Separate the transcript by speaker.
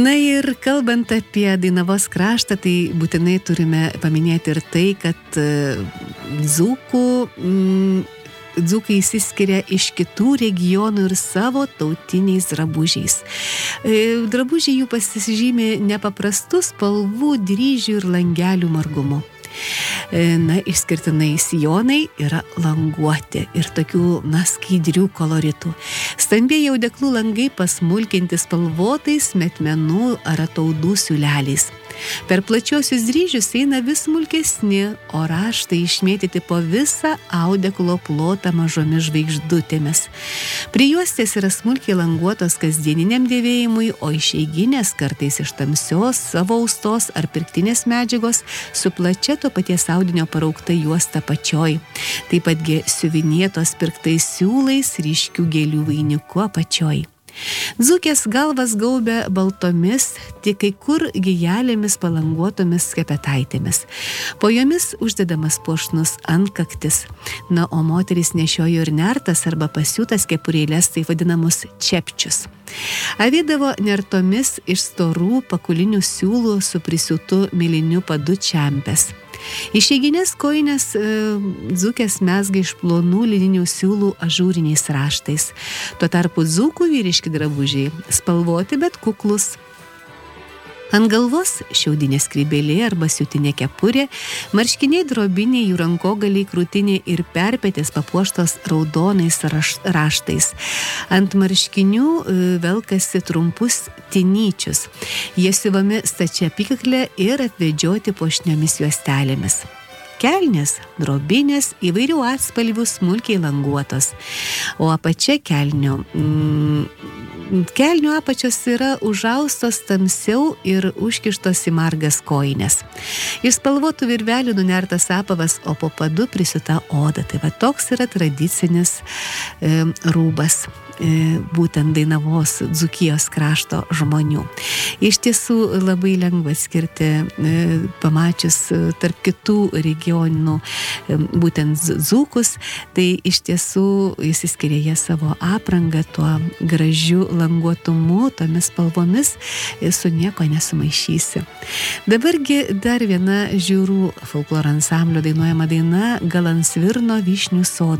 Speaker 1: Na ir kalbant apie Dainavos kraštą, tai būtinai turime paminėti ir tai, kad dzūkai išsiskiria iš kitų regionų ir savo tautiniais drabužiais. Drabužiai jų pasižymi nepaprastų spalvų, dryžių ir langelių margumu. Išskirtinai sijonai yra languoti ir tokių, skaidrių koloritų. Stambieji audeklų langai pasmulkinti spalvotais metmenų ar ataudų siūleliais. Per plačiosius dryžius eina vis smulkesni, o raštai išmėtyti po visą audeklo plotą mažomis žvaigždutėmis. Prijuostės yra smulkiai languotos kasdieniniam dėvėjimui, o išeiginės kartais iš tamsios, savo austos ar pirktinės medžiagos su plačia to paties audinio paraukta juosta pačioj. Taip patgi siuvinėtos pirktais siūlais, ryškių gėlių vainiku apačioj. Dzūkės galvas gaubia baltomis, tik kai kur gijelėmis palanguotomis skepetaitėmis. Po jomis uždedamas puošnus antkaktis. O moteris nešiojo ir nertas arba pasiūtas kepurėlės, tai vadinamus čepčius. Avėdavo nertomis iš storų pakulinių siūlų su prisiūtu miliniu padu čempes. Išeiginės kojines dzūkės mezga iš plonų lininių siūlų ažūriniais raštais. Tuo tarpu dzūkų vyriški drabužiai spalvoti, bet kuklus. Ant galvos šiaudinė skrybėlė arba siūtinė kepurė, marškiniai drobiniai, jų rankogaliai, krūtinė ir perpetės papuoštos raudonais raštais. Ant marškinių velkasi trumpus tinyčius. Jie siuvami stačia apykaklė ir apvedžioti puošniomis juostelėmis. Kelnės, drobinės, įvairių atspalvių smulkiai languotos. O apačia kelnių apačios yra užaustos tamsiau ir užkištos į margas kojines. Iš spalvotų virvelių nunertas apavas, o po padu prisiūta oda. Tai toks yra tradicinis rūbas būtent Dainavos Dzūkijos krašto žmonių. Iš tiesų labai lengva skirti, pamačius tarp kitų regionų būtent dzūkus, tai iš tiesų išsiskiria jie savo aprangą tuo gražiu languotumu, tomis spalvomis, su nieko nesumaišysi. Dabargi dar viena Žiūrų folkloro ansamblio dainuojama daina Gal ant svirno vyšnių sodas.